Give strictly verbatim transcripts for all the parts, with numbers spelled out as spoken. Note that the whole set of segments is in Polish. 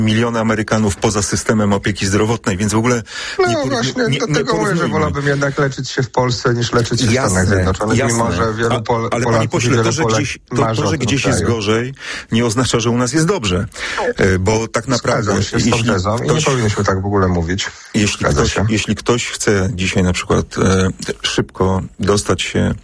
miliony Amerykanów poza systemem opieki zdrowotnej, więc w ogóle... No nie, właśnie, nie, do nie tego mówię, że wolałbym jednak leczyć się w Polsce niż leczyć się w Stanach Zjednoczonych, jasne. mimo że wielu Pol- A, ale Polaków panie pośle, to, że gdzieś, to, to, że gdzieś jest gorzej, nie oznacza, że u nas jest dobrze. Bo tak naprawdę... się z tą tezą ktoś, i nie powinniśmy tak w ogóle mówić. Jeśli ktoś, jeśli ktoś chce dzisiaj na przykład e, szybko dostać się e,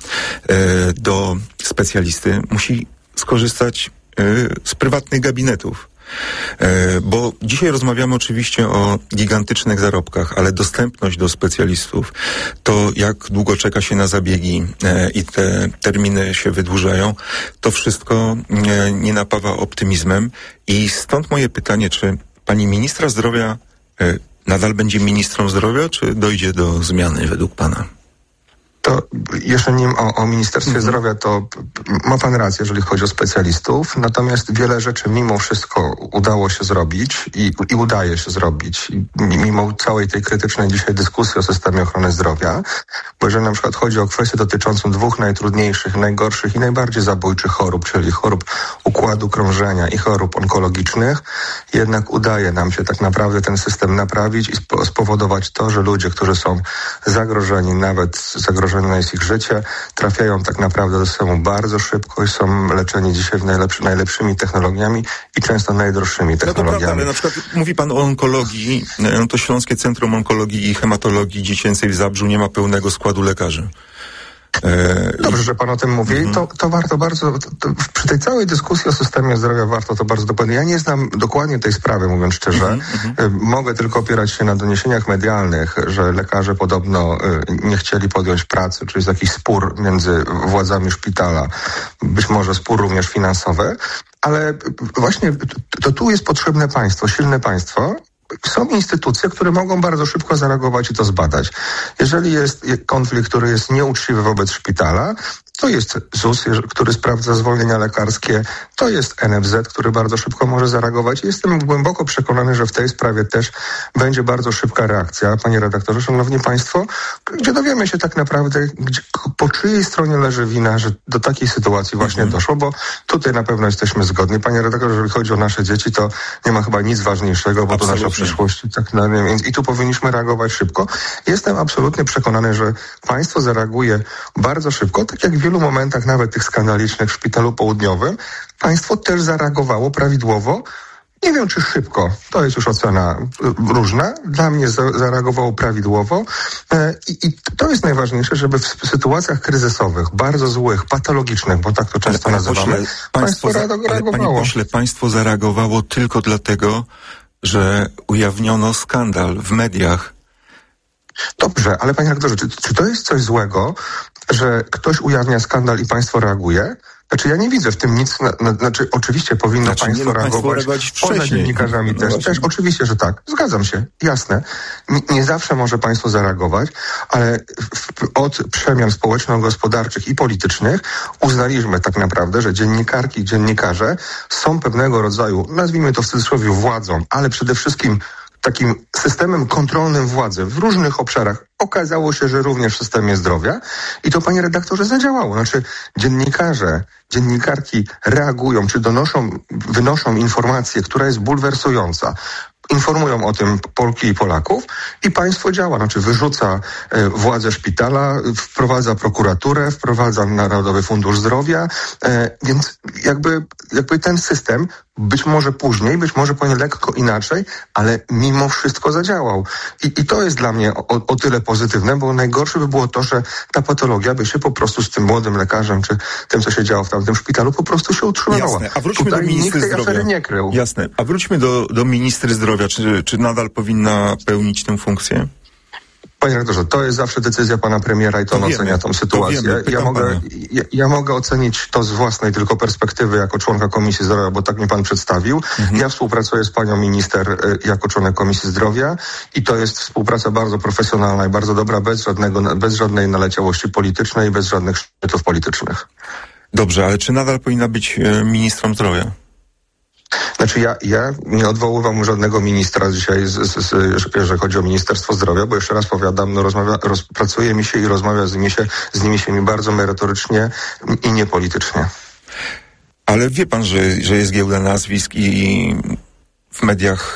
do specjalisty, musi skorzystać e, z prywatnych gabinetów. E, bo dzisiaj rozmawiamy oczywiście o gigantycznych zarobkach, ale dostępność do specjalistów, to jak długo czeka się na zabiegi e, i te terminy się wydłużają, to wszystko e, nie napawa optymizmem. I stąd moje pytanie, czy pani ministra zdrowia e, nadal będzie ministrą zdrowia, czy dojdzie do zmiany według pana? To jeszcze nim o, o Ministerstwie mhm. Zdrowia, to ma pan rację, jeżeli chodzi o specjalistów, natomiast wiele rzeczy mimo wszystko udało się zrobić i, i udaje się zrobić, I, mimo całej tej krytycznej dzisiaj dyskusji o systemie ochrony zdrowia, bo jeżeli na przykład chodzi o kwestię dotyczącą dwóch najtrudniejszych, najgorszych i najbardziej zabójczych chorób, czyli chorób układu krążenia i chorób onkologicznych, jednak udaje nam się tak naprawdę ten system naprawić i spo, spowodować to, że ludzie, którzy są zagrożeni, nawet zagrożeni jest ich życie, trafiają tak naprawdę do systemu bardzo szybko i są leczeni dzisiaj w najlepszy, najlepszymi technologiami i często najdroższymi technologiami. No to prawda, ale na przykład mówi pan o onkologii, no to Śląskie Centrum Onkologii i Hematologii Dziecięcej w Zabrzu nie ma pełnego składu lekarzy. Dobrze, że pan o tym mówi. Mm-hmm. To, to warto bardzo, to, to przy tej całej dyskusji o systemie zdrowia warto to bardzo dokładnie. Ja nie znam dokładnie tej sprawy, mówiąc szczerze. Mm-hmm. Mogę tylko opierać się na doniesieniach medialnych, że lekarze podobno nie chcieli podjąć pracy, czyli jest jakiś spór między władzami szpitala, być może spór również finansowy, ale właśnie to tu jest potrzebne państwo, silne państwo. Są instytucje, które mogą bardzo szybko zareagować i to zbadać. Jeżeli jest konflikt, który jest nieuczciwy wobec szpitala, to jest Z U S, który sprawdza zwolnienia lekarskie, to jest N F Z, który bardzo szybko może zareagować. Jestem głęboko przekonany, że w tej sprawie też będzie bardzo szybka reakcja, panie redaktorze, szanowni państwo, gdzie dowiemy się tak naprawdę, gdzie, po czyjej stronie leży wina, że do takiej sytuacji właśnie mhm. doszło, bo tutaj na pewno jesteśmy zgodni. Panie redaktorze, jeżeli chodzi o nasze dzieci, to nie ma chyba nic ważniejszego, bo absolutnie. To nasza przyszłość. Tak, no, więc i tu powinniśmy reagować szybko. Jestem absolutnie przekonany, że państwo zareaguje bardzo szybko, tak jak w wielu momentach, nawet tych skandalicznych w Szpitalu Południowym, państwo też zareagowało prawidłowo. Nie wiem, czy szybko, to jest już ocena różna. Dla mnie za, zareagowało prawidłowo e, i, i to jest najważniejsze, żeby w sytuacjach kryzysowych, bardzo złych, patologicznych, bo tak to często ale, nazywamy, pośle, państwo, państwo za, reagowało. Ale, panie pośle, państwo zareagowało tylko dlatego, że ujawniono skandal w mediach. Dobrze, ale panie redaktorze, czy, czy to jest coś złego, że ktoś ujawnia skandal i państwo reaguje? Znaczy ja nie widzę w tym nic, na, na, znaczy oczywiście powinno znaczy, państwo nie, no, reagować państwo poza dziennikarzami no, też. No, też. Oczywiście, że tak. Zgadzam się. Jasne. Nie, nie zawsze może państwo zareagować, ale w, od przemian społeczno-gospodarczych i politycznych uznaliśmy tak naprawdę, że dziennikarki i dziennikarze są pewnego rodzaju, nazwijmy to w cudzysłowie władzą, ale przede wszystkim takim systemem kontrolnym władzy w różnych obszarach. Okazało się, że również w systemie zdrowia i to, panie redaktorze, zadziałało. Znaczy dziennikarze, dziennikarki reagują, czy donoszą, wynoszą informację, która jest bulwersująca. Informują o tym Polki i Polaków i państwo działa, znaczy wyrzuca e, władzę szpitala, wprowadza prokuraturę, wprowadza Narodowy Fundusz Zdrowia, e, więc jakby, jakby ten system być może później, być może powinien lekko inaczej, ale mimo wszystko zadziałał. I, i to jest dla mnie o, o tyle pozytywne, bo najgorsze by było to, że ta patologia by się po prostu z tym młodym lekarzem, czy tym, co się działo w tamtym szpitalu, po prostu się utrzymywała. Jasne, a wróćmy Tutaj do ministry nikt tej zdrowia. afery nie krył. Jasne, a wróćmy do, do ministry zdrowia. Czy, czy nadal powinna pełnić tę funkcję? Panie redaktorze, to jest zawsze decyzja pana premiera i to on wiemy, ocenia tą sytuację. Wiemy, ja, mogę, ja, ja mogę ocenić to z własnej tylko perspektywy jako członka Komisji Zdrowia, bo tak mnie pan przedstawił. Mhm. Ja współpracuję z panią minister y, jako członek Komisji Zdrowia i to jest współpraca bardzo profesjonalna i bardzo dobra, bez żadnego, bez żadnej naleciałości politycznej, bez żadnych szczytów politycznych. Dobrze, ale czy nadal powinna być y, ministrem zdrowia? Znaczy ja, ja nie odwoływam żadnego ministra dzisiaj, z, z, z, jeżeli chodzi o Ministerstwo Zdrowia, bo jeszcze raz powiadam, no rozmawia, roz, pracuje mi się i rozmawia z nimi się, z nimi się mi bardzo merytorycznie i niepolitycznie. Ale wie pan, że, że jest giełda nazwisk i w mediach